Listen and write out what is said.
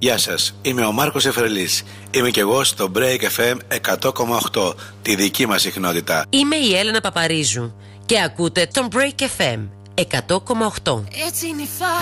Γεια σας, είμαι ο Μάρκος Εφρελής. Είμαι κι εγώ στο Break FM 100,8, τη δική μας συχνότητα. Είμαι η Έλενα Παπαρίζου και ακούτε τον Break FM 100,8.